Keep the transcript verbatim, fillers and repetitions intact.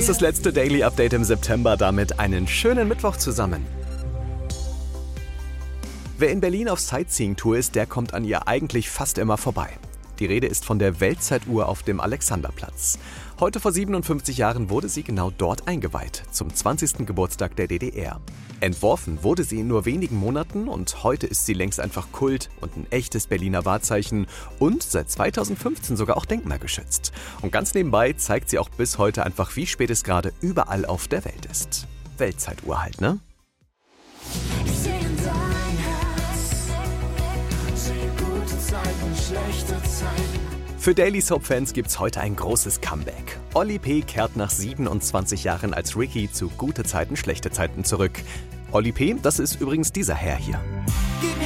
ist das letzte Daily Update im September, damit einen schönen Mittwoch zusammen. Wer in Berlin auf Sightseeing-Tour ist, der kommt an ihr eigentlich fast immer vorbei. Die Rede ist von der Weltzeituhr auf dem Alexanderplatz. Heute vor siebenundfünfzig Jahren wurde sie genau dort eingeweiht, zum zwanzigsten Geburtstag der D D R. Entworfen wurde sie in nur wenigen Monaten und heute ist sie längst einfach Kult und ein echtes Berliner Wahrzeichen und seit zweitausendfünfzehn sogar auch denkmalgeschützt. Und ganz nebenbei zeigt sie auch bis heute einfach, wie spät es gerade überall auf der Welt ist. Weltzeituhr halt, ne? Ich seh in dein Herz, sehe gute Zeiten, schlechte Zeiten. Für Daily Soap-Fans gibt's heute ein großes Comeback. Oli P. kehrt nach siebenundzwanzig Jahren als Ricky zu gute Zeiten, schlechte Zeiten zurück. Oli P., das ist übrigens dieser Herr hier.